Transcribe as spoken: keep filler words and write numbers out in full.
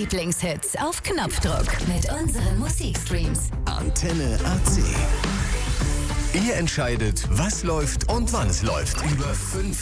Lieblingshits auf Knopfdruck mit unseren Musikstreams. Antenne A C. Ihr entscheidet, was läuft und wann es läuft. Über fünf